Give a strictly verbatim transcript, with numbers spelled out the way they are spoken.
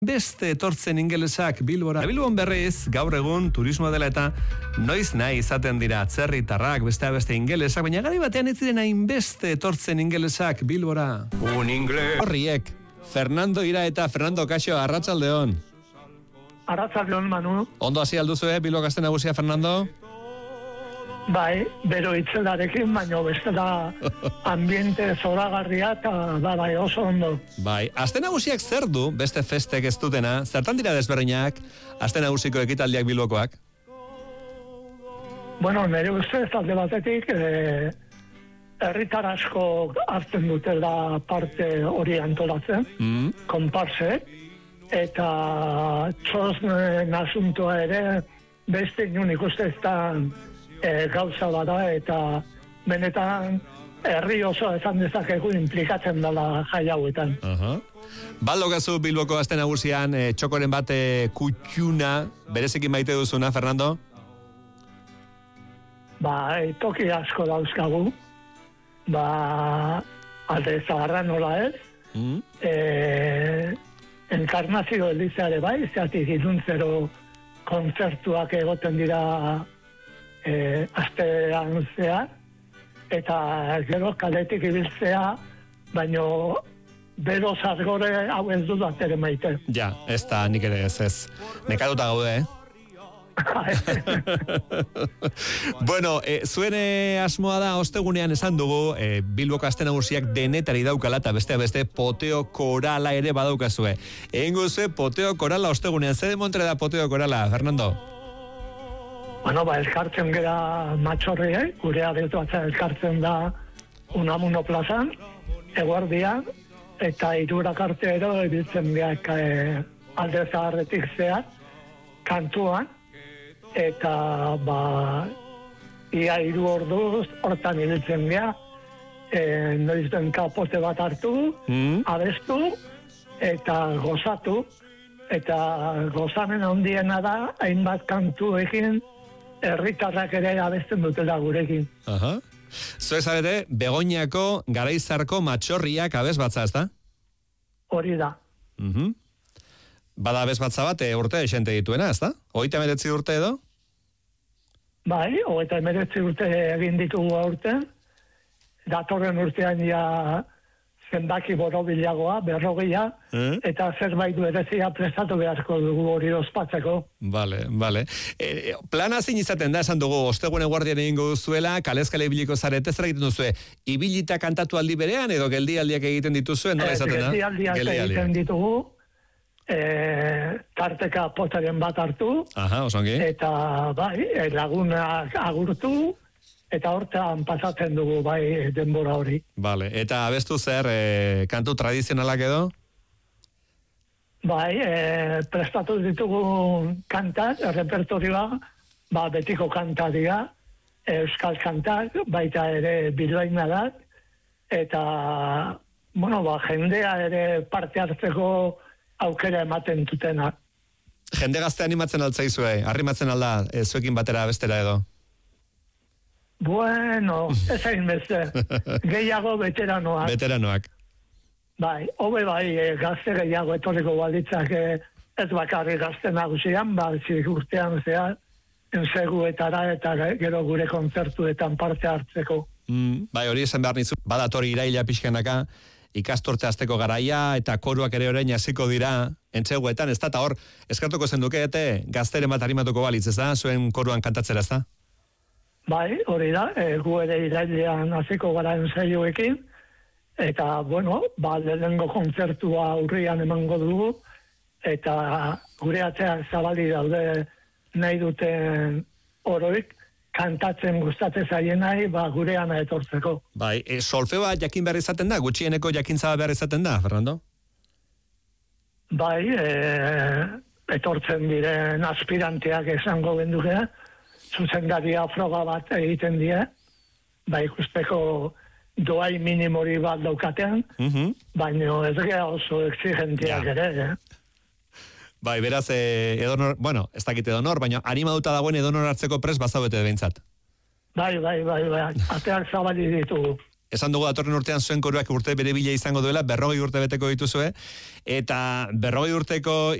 Beste etortzen ingelesak Bilbora. Bilbon berriz, gaur egun turismoa dela eta noiz nahi izaten dira atzerritarrak, beste beste ingelesak, baina gari batean ez diren hainbeste etortzen ingelesak Bilbora. Un inglés. Horriek, Fernando Ira eta Fernando Kaxo, arratsaldeon. Arratsaldeon, Manu. Ondo hasi alduzu, eh, Bilbo Gazte Nagusia, Fernando? Bai, bero itzelarekin, baina bestela ambiente zoragarria eta da bai oso ondo. Bai, Aste Nagusiak zer du, beste festek ez dutena, zertan dira desberdinak, Aste Nagusiko ekitaldiak Bilbokoak? Bueno, nire ustez alde batetik, eh, herritar asko hartzen dutela parte hori antolatzen, mm. konparse, eta txosnen asuntoa ere beste inun ikusteztan E, gauza bada eta benetan herri oso esan dezakegu implikatzen dela jai hauetan. Uh-huh. Baldo gazu Bilboko Aste Nagusian e, txokoren bate kutxuna, berezekin maite duzuna, Fernando? Ba, e, toki asko dauzkagu, ba, alde zaharra nola ez, mm. e, enkarnazio elizeare bai, zeatik iluntzero kontzertuak egoten dira E, astean zehar, eta gero kaletik ibiltzea, baino bero zargore hau ez dut atere maite. Ja, ez da nik ere ez ez. Nekatuta gaude, eh? Bueno, e, zuen asmoa da, ostegunean esan dugu, e, Bilboko Aste Nagusiak denetari daukala, eta beste beste poteo korala ere badaukazue. Egingo zue poteo korala ostegunean, zer demontre da poteo korala, Fernando? Bueno, ba, elkartzen gara matxorriei, gure adetuatza elkartzen da Unamuno plazan, eguardian, eta irurak arte ero ibiltzen geak e, alde zaharretik zehar, kantuan, eta ba, ia hiru orduz hortan ibiltzen gea, e, noizten kapote bat hartu, mm. abestu, eta gozatu, eta gozamen handiena da, hainbat kantuekin, herritarrak ere abesten dutela gurekin. Aha. Zo ezabete, Begoñako Garaizarko matxorriak abez batza, ez da? Hori da. Uh-huh. Bada abez batza bat, e, urte esente dituena, ez da? Hogeita emeretzi urte edo? Bai, hogeita emeretzi urte egin ditugu aurten. Datorren urtean ja zenbaki borobilagoa, berrogeia, eh? Eta zerbait berezia prestatu beharko dugu hori ospatzeko. Vale, vale. E, plana zein izaten da, esan dugu, ostegune guardian egingo duzuela, kalezkale ibiliko zarete, zer egiten duzue? Ibilita kantatu aldi berean, edo geldialdiak egiten dituzuen, nola izaten da? Geldialdiak egiten ditugu, e, tarteka potaren bat hartu, aha, osongi. Eta bai, lagunak agurtu, eta hortan pasatzen dugu bai denbora hori. Vale, eta abestu zer, e, kantu tradizionalak edo? Bai, e, prestatu ditugu kantak, repertorioa, ba, betiko kanta dira, euskal kantak, baita ere bilbainadak, eta, bueno, ba, jendea ere parte hartzeko aukera ematen dutena. Jende gazte animatzen altzaizue, arrimatzen alda, e, zuekin batera bestera edo? Bueno, ez hain beste. Gehiago veteranoak. Veteranoak. Bai, hobe bai, gazte gehiago etorriko balitzak ez bakarri Gazte Nagusian, ba, urtean zehar, enseguetara eta gero gure kontzertuetan parte hartzeko. Mm, bai, hori esan behar nizu, badatori iraila pixkanaka, ikastorte azteko garaia, eta koruak ere orain hasiko dira, entseguetan, ez da, eta hor, eskartuko zendukeete, gazteren bat harimatuko balitz, ez da, zuen koruan kantatzera, ez da? Bai, hori da, e, gu ere irailean hasiko gara ensaioekin, eta, bueno, ba, lehenengo kontzertua urrian emango dugu, eta gure atzeak zabali daude nahi duten oroik, kantatzen gustatzen zaien nahi, ba, gurean etortzeko. Bai, e, solfeoa jakin behar izaten da, gutxieneko jakintza behar izaten da, Fernando? Bai, e, etortzen diren aspiranteak esango benduke, zuzendaria froga bat egiten die, ba ikusteko doai minimori bat daukatean, uh-huh. Baina ez gea oso exigentiak ja. Ere, eh? Bai, beraz, eh, edonor, bueno, ez dakit edonor, baina animatuta dagoen edonor hartzeko pres bazaudete behintzat. Bai, bai, bai, bai, ateak zabali ditugu. esan dugu datorren urtean zuen koruak urte bere bila izango duela, berrogei urte beteko dituzue, eta berrogei urteko